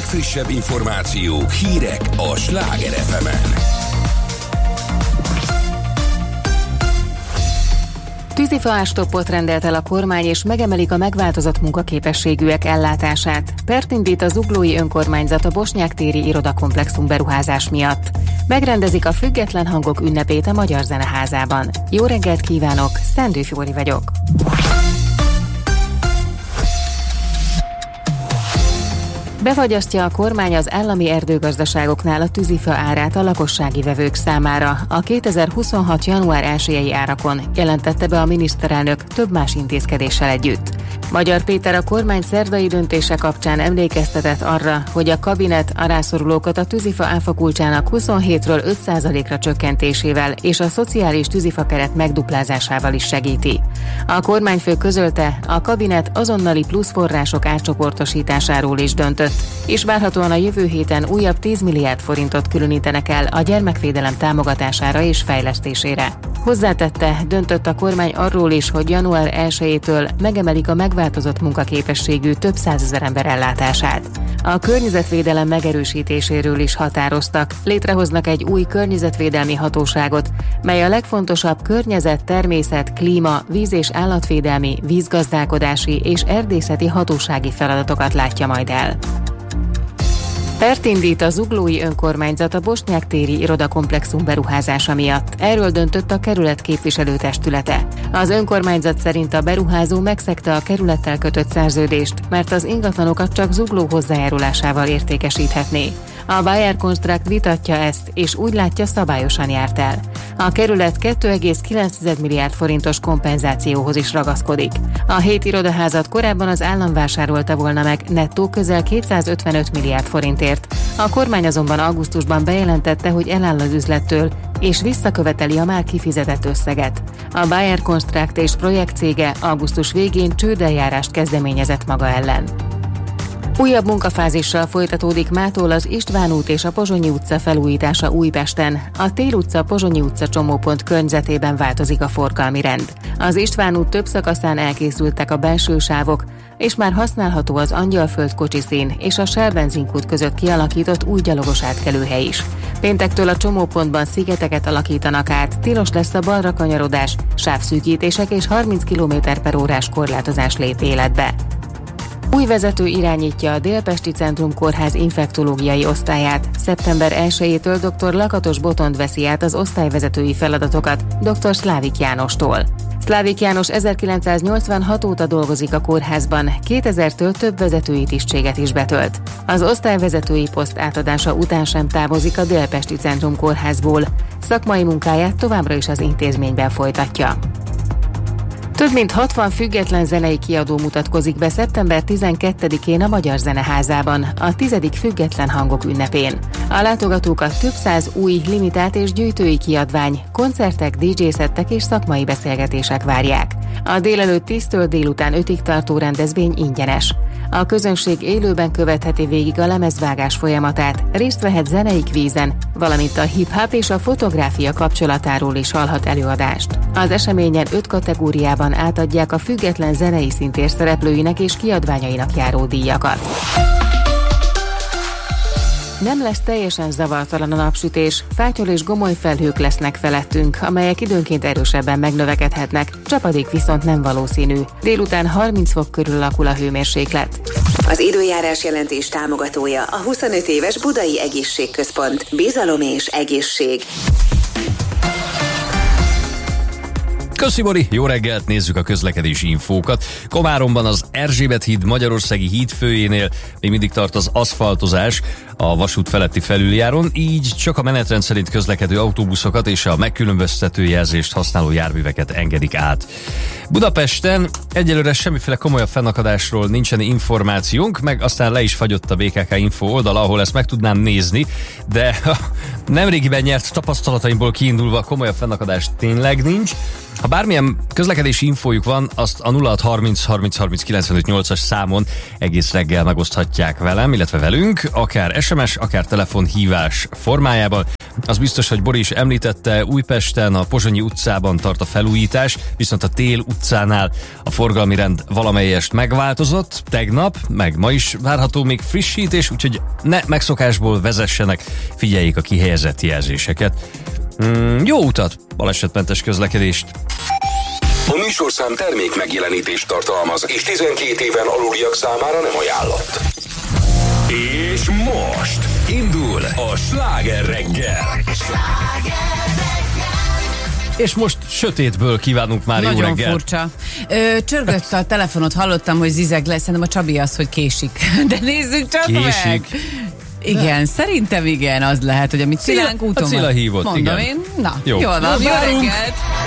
legfrissebb információk, hírek a Sláger FM-en. Tűzifaástoppot rendelt el a kormány, és megemelik a megváltozott munkaképességűek ellátását. Pert indít a zuglói önkormányzat a Bosnyák téri irodakomplexum beruházás miatt. Megrendezik a Független Hangok ünnepét a Magyar Zeneházában. Jó reggelt kívánok, Szendő Fjóri vagyok. Befagyasztja a kormány az állami erdőgazdaságoknál a tűzifa árát a lakossági vevők számára. A 2026. január 1-i árakon jelentette be a miniszterelnök több más intézkedéssel együtt. Magyar Péter a kormány szerdai döntése kapcsán emlékeztetett arra, hogy a kabinet a rászorulókat a tűzifa áfakulcsának 27-ről 5%-ra csökkentésével és a szociális tűzifakeret megduplázásával is segíti. A kormányfő közölte, a kabinet azonnali pluszforrások átcsoportosításáról is döntött, és várhatóan a jövő héten újabb 10 milliárd forintot különítenek el a gyermekvédelem támogatására és fejlesztésére. Hozzátette, döntött a kormány arról is, hogy január 1-től megemelik a megváltozott munkaképességű több százezer ember ellátását. A környezetvédelem megerősítéséről is határoztak, létrehoznak egy új környezetvédelmi hatóságot, mely a legfontosabb környezet, természet, klíma, víz- és állatvédelmi, vízgazdálkodási és erdészeti hatósági feladatokat látja majd el. Pert indít a zuglói önkormányzat a Bosnyák téri irodakomplexum beruházása miatt. Erről döntött a kerület képviselőtestülete. Az önkormányzat szerint a beruházó megszegte a kerülettel kötött szerződést, mert az ingatlanokat csak Zugló hozzájárulásával értékesíthetné. A Bayer Construct vitatja ezt, és úgy látja, szabályosan járt el. A kerület 2,9 milliárd forintos kompenzációhoz is ragaszkodik. A 7 irodaházat korábban az állam vásárolta volna meg nettó közel 255 milliárd forintért. A kormány azonban augusztusban bejelentette, hogy eláll az üzlettől, és visszaköveteli a már kifizetett összeget. A Bayer Construct és projektcége augusztus végén csődeljárást kezdeményezett maga ellen. Újabb munkafázissal folytatódik mától az István út és a Pozsonyi utca felújítása Újpesten. A Tél utca Pozsonyi utca csomópont környezetében változik a forgalmi rend. Az István út több szakaszán elkészültek a belső sávok, és már használható az Angyalföld kocsiszín és a Shell benzinkút között kialakított új gyalogos átkelőhely is. Péntektől a csomópontban szigeteket alakítanak át, tilos lesz a balra kanyarodás, sávszűkítések és 30 km/órás korlátozás lép életbe. Új vezető irányítja a Délpesti Centrum Kórház infektológiai osztályát. Szeptember 1-től dr. Lakatos Botond veszi át az osztályvezetői feladatokat dr. Szlávik Jánostól. Szlávik János 1986 óta dolgozik a kórházban, 2000-től több vezetői tisztséget is betölt. Az osztályvezetői poszt átadása után sem távozik a Délpesti Centrum Kórházból. Szakmai munkáját továbbra is az intézményben folytatja. Több mint 60 független zenei kiadó mutatkozik be szeptember 12-én a Magyar Zeneházában, a 10. Független Hangok ünnepén. A látogatókat több száz új, limitált és gyűjtői kiadvány, koncertek, DJ-szettek és szakmai beszélgetések várják. A délelőtt 10-től délután 5-ig tartó rendezvény ingyenes. A közönség élőben követheti végig a lemezvágás folyamatát, részt vehet zenei kvízen, valamint a hip-hop és a fotográfia kapcsolatáról is hallhat előadást. Az eseményen 5 kategóriában átadják a független zenei szintér szereplőinek és kiadványainak járó díjakat. Nem lesz teljesen zavartalan a napsütés, fátyol és gomoly felhők lesznek felettünk, amelyek időnként erősebben megnövekedhetnek, csapadék viszont nem valószínű. Délután 30 fok körül alakul a hőmérséklet. Az időjárás jelentés támogatója a 25 éves Budai Egészségközpont. Bizalom és egészség. Köszi, Mori! Jó reggelt, nézzük a közlekedési infókat. Komáromban az Erzsébet híd Magyarországi hídfőjénél még mindig tart az aszfaltozás a vasút feletti felüljáron, így csak a menetrend szerint közlekedő autóbuszokat és a megkülönböztető jelzést használó járműveket engedik át. Budapesten egyelőre semmiféle komolyabb fennakadásról nincsen információnk, meg aztán le is fagyott a BKK Info oldala, ahol ezt meg tudnám nézni, de nemrégiben nyert tapasztalataimból kiindulva komolyabb fennakadás tényleg nincs. Ha bármilyen közlekedési infójuk van, azt a 0630 30 30 95 8-as számon egész reggel megoszthatják velem, illetve velünk, akár SMS, akár telefonhívás formájában. Az biztos, hogy Bori is említette, Újpesten a Pozsonyi utcában tart a felújítás, viszont a Tél utcánál a forgalmi rend valamelyest megváltozott tegnap, meg ma is várható még frissítés, úgyhogy ne megszokásból vezessenek, figyeljék a kihelyezett jelzéseket. Jó utat, balesetmentes közlekedést! A műsorszám termék megjelenítést tartalmaz, és 12 éven aluliak számára nem ajánlott. És most indul a Sláger reggel. És most sötétből kívánunk már jó reggelt. Nagyon furcsa. Csörgött a telefonot, hallottam, hogy zizeg lesz, szerintem a Csabi az, hogy késik. De nézzük csak meg! Igen, szerintem igen, az lehet, hogy amit Cilánk úton van. A Cilla hívott, mondom igen. Én, na, jó jól van, jó reggelt!